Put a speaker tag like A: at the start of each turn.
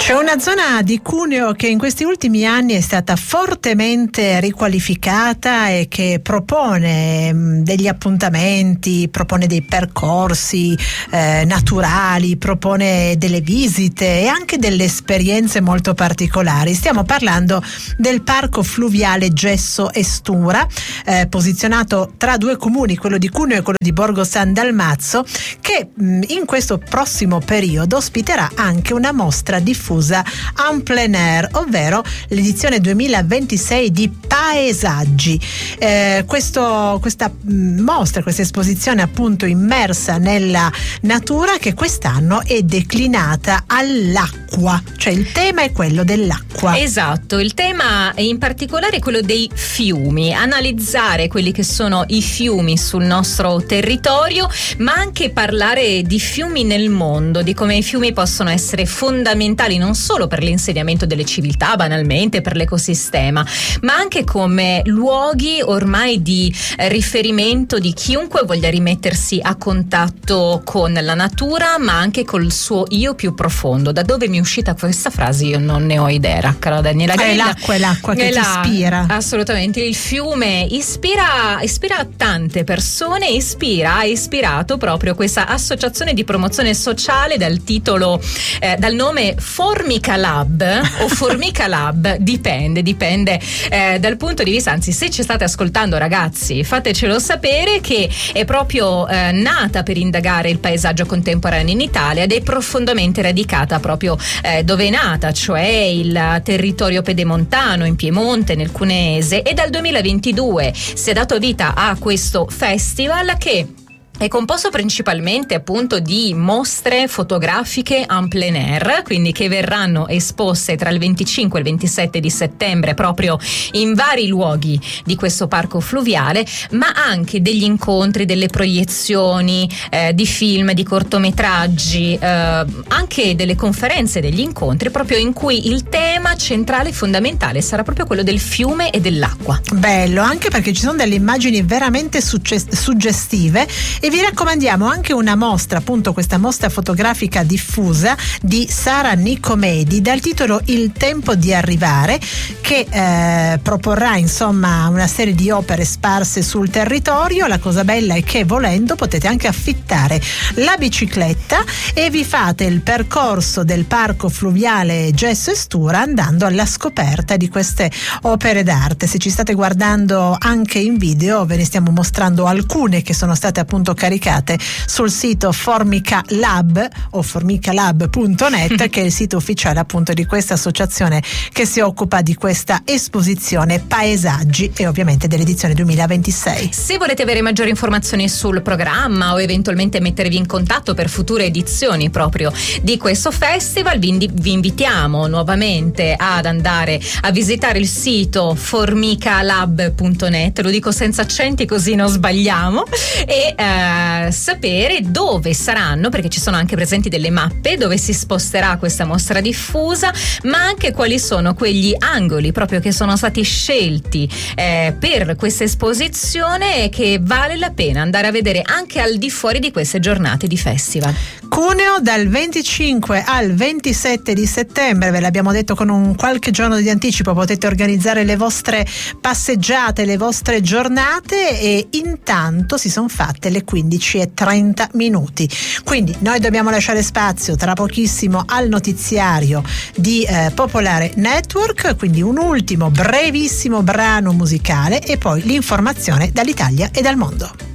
A: C'è una zona di Cuneo che in questi ultimi anni è stata fortemente riqualificata e che propone degli appuntamenti, propone dei percorsi naturali, propone delle visite e anche delle esperienze molto particolari. Stiamo parlando del parco fluviale Gesso e Stura, posizionato tra due comuni, quello di Cuneo e quello di Borgo San Dalmazzo, che in questo prossimo periodo ospiterà anche una mostra diffusa en plein air, ovvero l'edizione 2026 di Paesaggi. Questa mostra, questa esposizione appunto immersa nella natura, che quest'anno è declinata all'acqua, cioè il tema è quello dell'acqua.
B: Esatto, il tema in particolare è quello dei fiumi, analizzare quelli che sono i fiumi sul nostro territorio, ma anche parlare di fiumi nel mondo, di come i fiumi possono essere fondamentali non solo per l'insediamento delle civiltà, banalmente per l'ecosistema, ma anche come luoghi ormai di riferimento di chiunque voglia rimettersi a contatto con la natura, ma anche col suo io più profondo. Da dove mi è uscita questa frase io non ne ho idea, cara Daniela Grilla.
A: È l'acqua che ti ispira.
B: Assolutamente, il fiume ispira tante persone, ha ispirato proprio questa associazione di promozione sociale dal titolo, dal nome Formica Lab o Formica Lab, dipende dal punto di vista. Anzi, se ci state ascoltando, ragazzi, fatecelo sapere, che è proprio nata per indagare il paesaggio contemporaneo in Italia ed è profondamente radicata proprio dove è nata, cioè il territorio pedemontano, in Piemonte, nel Cuneese, e dal 2022 si è dato vita a questo festival che è composto principalmente appunto di mostre fotografiche en plein air, quindi che verranno esposte tra il 25 e il 27 di settembre proprio in vari luoghi di questo parco fluviale, ma anche degli incontri, delle proiezioni di film, di cortometraggi, anche delle conferenze, degli incontri proprio in cui il tema centrale e fondamentale sarà proprio quello del fiume e dell'acqua.
A: Bello, anche perché ci sono delle immagini veramente suggestive. E vi raccomandiamo anche una mostra, appunto questa mostra fotografica diffusa di Sara Nicomedi dal titolo Il tempo di arrivare, che proporrà insomma una serie di opere sparse sul territorio. La cosa bella è che, volendo, potete anche affittare la bicicletta e vi fate il percorso del parco fluviale Gesso e Stura andando alla scoperta di queste opere d'arte. Se ci state guardando anche in video, ve ne stiamo mostrando alcune che sono state appunto caricate sul sito Formica Lab o formicalab.net che è il sito ufficiale appunto di questa associazione che si occupa di questa esposizione Paesaggi e ovviamente dell'edizione 2026.
B: Se volete avere maggiori informazioni sul programma o eventualmente mettervi in contatto per future edizioni proprio di questo festival, vi invitiamo nuovamente ad andare a visitare il sito formicalab.net, lo dico senza accenti così non sbagliamo, e sapere dove saranno, perché ci sono anche presenti delle mappe dove si sposterà questa mostra diffusa, ma anche quali sono quegli angoli proprio che sono stati scelti per questa esposizione e che vale la pena andare a vedere anche al di fuori di queste giornate di festival.
A: Cuneo dal 25 al 27 di settembre, ve l'abbiamo detto con un qualche giorno di anticipo, potete organizzare le vostre passeggiate, le vostre giornate, e intanto si sono fatte le 15:30. Quindi noi dobbiamo lasciare spazio tra pochissimo al notiziario di Popolare Network, quindi un ultimo brevissimo brano musicale e poi l'informazione dall'Italia e dal mondo.